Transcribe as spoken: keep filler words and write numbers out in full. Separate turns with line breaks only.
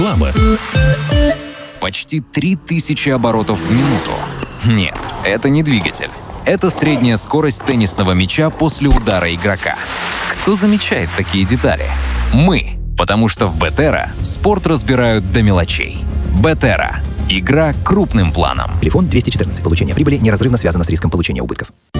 Реклама.
Почти три тысячи оборотов в минуту. Нет, это не двигатель. Это средняя скорость теннисного мяча после удара игрока. Кто замечает такие детали? Мы, потому что в Бетера спорт разбирают до мелочей. Бетера. Игра крупным планом.
Телефон двести четырнадцать. Получение прибыли неразрывно связано с риском получения убытков.